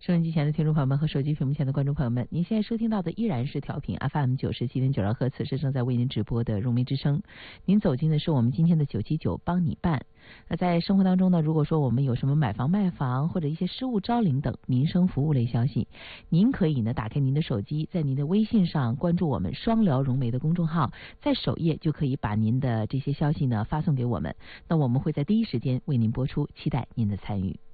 收音机前的听众朋友们和手机屏幕前的观众朋友们，您现在收听到的依然是调频 FM 97.92赫兹，是正在为您直播的荣民之声。您走进的是我们今天的979帮你办。那在生活当中呢，如果说我们有什么买房卖房或者一些失物招领等民生服务类消息，您可以呢打开您的手机，在您的微信上关注我们双聊融媒的公众号，在首页就可以把您的这些消息呢发送给我们，那我们会在第一时间为您播出，期待您的参与。